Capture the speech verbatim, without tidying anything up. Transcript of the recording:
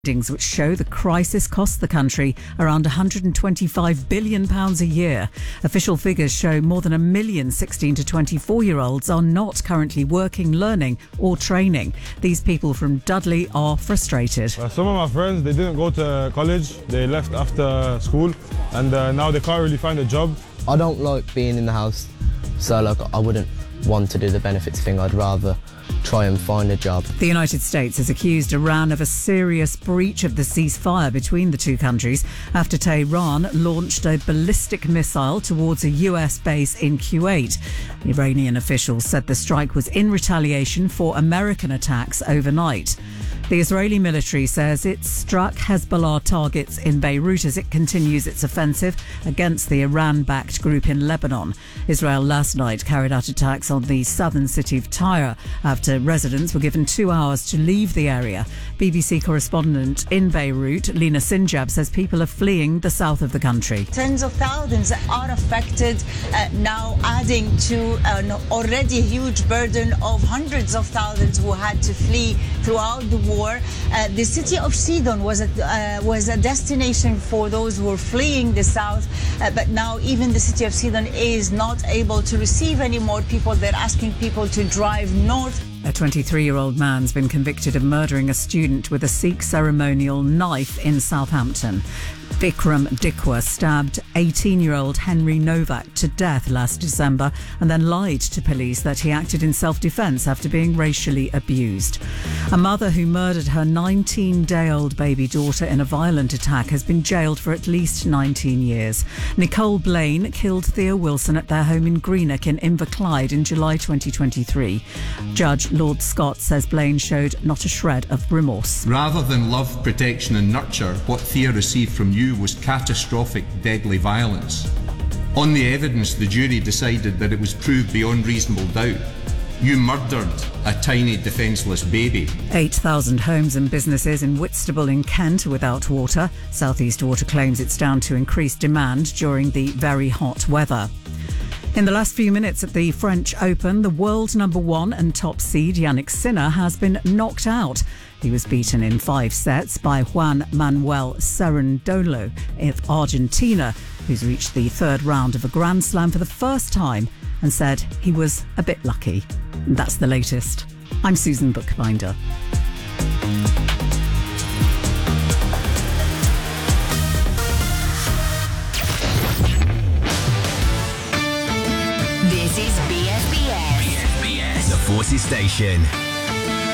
which show the crisis costs the country around one hundred twenty-five billion pounds a year. Official figures show more than a million sixteen to twenty-four-year-olds are not currently working, learning or training. These people from Dudley are frustrated. Uh, some of my friends, they didn't go to college, they left after school, and uh, now they can't really find a job. I don't like being in the house, so like I wouldn't want to do the benefits thing. I'd rather try and find a job. The United States has accused Iran of a serious breach of the ceasefire between the two countries after Tehran launched a ballistic missile towards a U S base in Kuwait. Iranian officials said the strike was in retaliation for American attacks overnight. The Israeli military says it struck Hezbollah targets in Beirut as it continues its offensive against the Iran-backed group in Lebanon. Israel last night carried out attacks on the southern city of Tyre after residents were given two hours to leave the area. B B C correspondent in Beirut, Lina Sinjab, says people are fleeing the south of the country. Tens of thousands are affected, uh, now adding to an already huge burden of hundreds of thousands who had to flee throughout the war. Uh, the city of Sidon was a, uh, was a destination for those who were fleeing the south, uh, but now even the city of Sidon is not able to receive any more people. They're asking people to drive north. A twenty-three-year-old man's been convicted of murdering a student with a Sikh ceremonial knife in Southampton. Vikram Dikwa stabbed eighteen-year-old Henry Novak to death last December and then lied to police that he acted in self-defence after being racially abused. A mother who murdered her nineteen-day-old baby daughter in a violent attack has been jailed for at least nineteen years. Nicole Blaine killed Thea Wilson at their home in Greenock in Inverclyde in July twenty twenty-three. Judge Lord Scott says Blaine showed not a shred of remorse. Rather than love, protection and nurture, what Thea received from you was catastrophic, deadly violence. On the evidence, the jury decided that it was proved beyond reasonable doubt. You murdered a tiny, defenceless baby. eight thousand homes and businesses in Whitstable in Kent are without water. South East Water claims it's down to increased demand during the very hot weather. In the last few minutes at the French Open, the world number one and top seed Yannick Sinner has been knocked out. He was beaten in five sets by Juan Manuel Cerundolo of Argentina, who's reached the third round of a Grand Slam for the first time and said he was a bit lucky. And that's the latest. I'm Susan Bookbinder. This is B S B S. B S B S, the Forces Station.